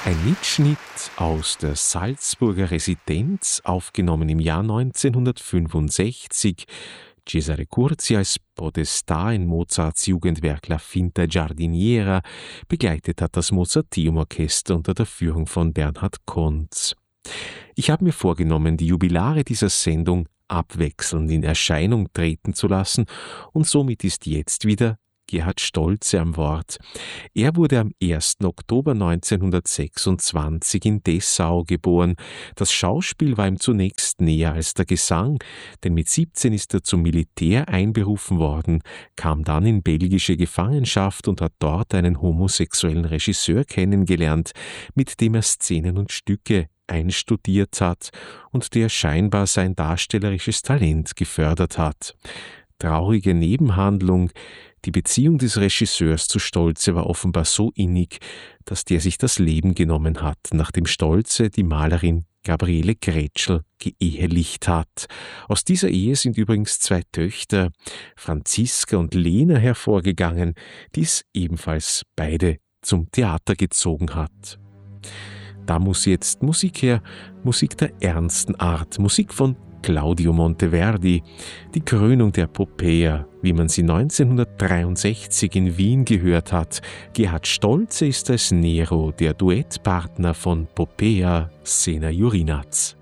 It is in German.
Ein Mitschnitt aus der Salzburger Residenz, aufgenommen im Jahr 1965. Cesare Curzi als Podestà in Mozarts Jugendwerk La Finta Giardiniera. Begleitet hat das Mozarteum-Orchester unter der Führung von Bernhard Konz. Ich habe mir vorgenommen, die Jubilare dieser Sendung abwechselnd in Erscheinung treten zu lassen, und somit ist jetzt wieder Gerhard Stolze am Wort. Er wurde am 1. Oktober 1926 in Dessau geboren. Das Schauspiel war ihm zunächst näher als der Gesang, denn mit 17 ist er zum Militär einberufen worden, kam dann in belgische Gefangenschaft und hat dort einen homosexuellen Regisseur kennengelernt, mit dem er Szenen und Stücke einstudiert hat und der scheinbar sein darstellerisches Talent gefördert hat. Traurige Nebenhandlung: Die Beziehung des Regisseurs zu Stolze war offenbar so innig, dass der sich das Leben genommen hat, nachdem Stolze die Malerin Gabriele Grätschl geehelicht hat. Aus dieser Ehe sind übrigens 2 Töchter, Franziska und Lena, hervorgegangen, die es ebenfalls beide zum Theater gezogen hat. Da muss jetzt Musik her, Musik der ernsten Art, Musik von Claudio Monteverdi, die Krönung der Popea, wie man sie 1963 in Wien gehört hat. Gerhard Stolze ist als Nero der Duettpartner von Popea Sena Jurinaz.